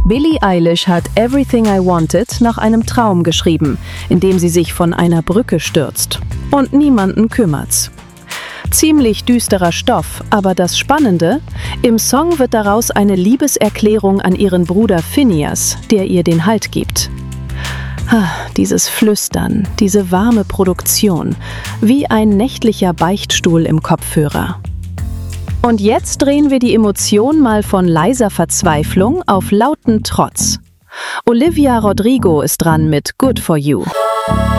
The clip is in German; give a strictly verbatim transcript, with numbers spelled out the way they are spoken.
Billie Eilish hat Everything I Wanted nach einem Traum geschrieben, in dem sie sich von einer Brücke stürzt. Und niemanden kümmert's. Ziemlich düsterer Stoff, aber das Spannende: Im Song wird daraus eine Liebeserklärung an ihren Bruder Finneas, der ihr den Halt gibt. Ah, dieses Flüstern, diese warme Produktion, wie ein nächtlicher Beichtstuhl im Kopfhörer. Und jetzt drehen wir die Emotion mal von leiser Verzweiflung auf lauten Trotz. Olivia Rodrigo ist dran mit Good For You.